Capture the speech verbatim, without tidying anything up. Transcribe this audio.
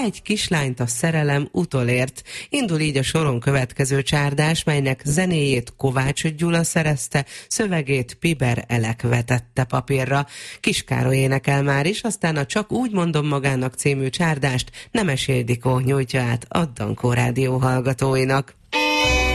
egy kislányt a szerelem utolért. Indul így a soron következő csárdás, melynek zenéjét Kovács Gyula szerezte, szövegét Piber Elek vetette papírra. Kis Károly énekel már is, aztán a Csak úgy mondom magának című csárdást Nemes Ildikó nyújtja át a Dankó Rádió hallgatóinak.